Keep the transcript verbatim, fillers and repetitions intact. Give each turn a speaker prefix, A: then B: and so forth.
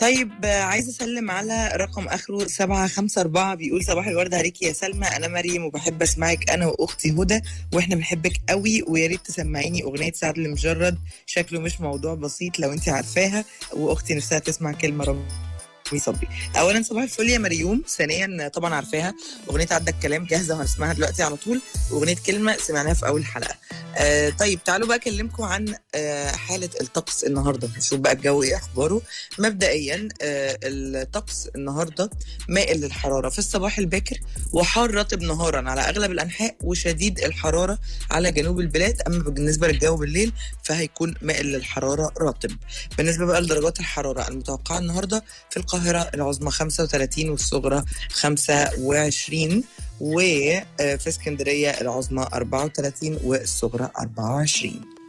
A: طيب آه، عايزه اسلم على رقم اخره سبعة خمسة أربعة، بيقول صباح الورد عليكي يا سلمى، انا مريم وبحب اسمعك انا واختي هدى، واحنا بنحبك قوي، ويا ريت تسمعيني اغنيه سعد المجرد، شكله مش موضوع بسيط لو انت عارفاها، واختي نفسها تسمع كلمه رامي صبري. اولا صباح الفل يا مريوم، ثانيا طبعا عارفاها اغنيه عدى الكلام، جاهزه وهنسمعها دلوقتي على طول، واغنيه كلمه سمعناها في اول حلقه. آه طيب تعالوا بقى اكلمكم عن آه حاله الطقس النهارده، نشوف بقى الجو ايه اخباره. مبدئيا آه الطقس النهارده مائل للحراره في الصباح الباكر، وحار رطب نهارا على اغلب الانحاء، وشديد الحراره على جنوب البلاد. اما بالنسبه للجو بالليل فهيكون مائل للحراره رطب. بالنسبه بقى لدرجات الحراره المتوقعه النهارده، في القاهرة العظمى خمسة وثلاثين والصغرى خمسة وعشرين، وفي اسكندرية العظمى أربعة وثلاثين والصغرى أربعة وعشرين.